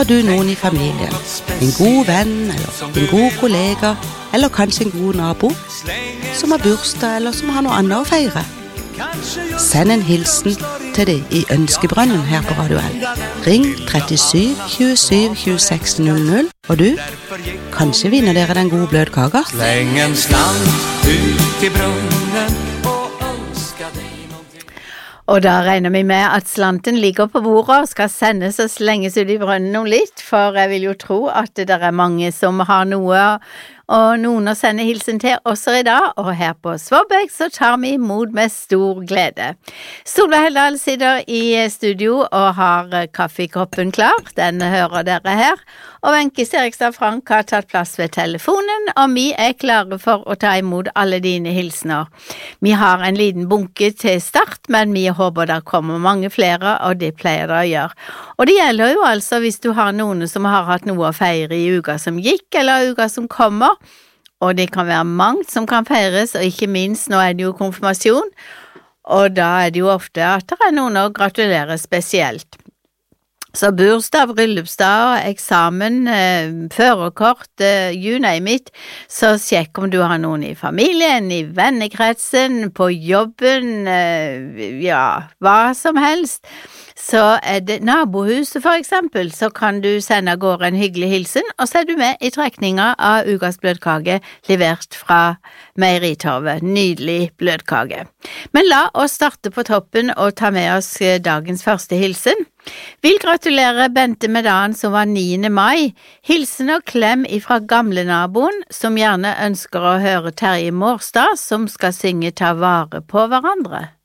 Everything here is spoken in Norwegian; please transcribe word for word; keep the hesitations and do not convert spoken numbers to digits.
Har du noen i familien, en god venn eller en god kollega, eller kanskje en god nabo, som har bursdag eller som har noe annet å feire? Send en hilsen til dem i ønskebrønnen her på Radio L. Ring trettisju tjuesju tjueseks null null, og du, kanskje vinner dere den gode bløtkaka? Släng en slant ut i brunnen og ønska deg noe. Og da regner vi med at slanten ligger på bordet og skal sendes og slenges ut i brønnen om litt, for jeg vil jo tro at det er mange som har noe og noen å sende hilsen til også i dag, og her på Svaberg så tar vi imot med stor glede. Solveig Heldal sitter i studio og har kaffekoppen klar, den hører dere her, og Wenche Serigstad Frank har tatt plass ved telefonen, og vi er klare for å ta imot alle dine hilsener. Vi har en liten bunke til start, men vi håper det kommer mange flere, og det pleier det å gjøre. Og det gjelder jo altså hvis du har noen som har hatt noe å feire i uka som gikk, eller uka som kommer, og det kan være mangt som kan feires, og ikke minst, nå er det jo konfirmasjon, og da er det jo ofte at det er noen å gratulere spesielt. Så bursdag, bryllupsdag, eksamen, eh, førerkort, eh, you name it, så sjekk om du har noen i familien, i vennekretsen, på jobben, eh, ja, hva som helst. Så er det nabohuset for eksempel, så kan du sende av gårde en hyggelig hilsen, og så er du med i trekninga av ukas bløtkake levert fra Meieritorvet. Nydelig bløtkake. Men la oss starte på toppen og ta med oss dagens første hilsen. Vil gratulere Bente med dagen som var niende mai. Hilsen og klem ifra gamle naboen, som gjerne ønsker å høre Terje Mårstad, som skal synge Ta vare på hverandre.